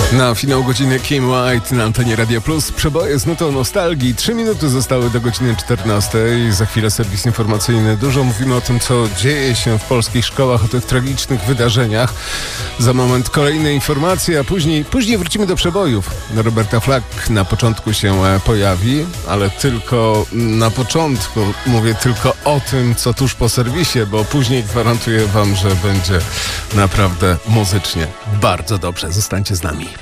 Na finał godziny Kim White na antenie Radia Plus. Przeboje z nutą nostalgii. 3 minuty zostały do godziny 14. Za chwilę serwis informacyjny. Dużo mówimy o tym, co dzieje się w polskich szkołach, o tych tragicznych wydarzeniach. Za moment kolejne informacje, a później wrócimy do przebojów. Roberta Flack na początku się pojawi, ale tylko na początku. Mówię tylko o tym, co tuż po serwisie, bo później gwarantuję wam, że będzie naprawdę muzycznie bardzo dobrze. Zostańcie z nami.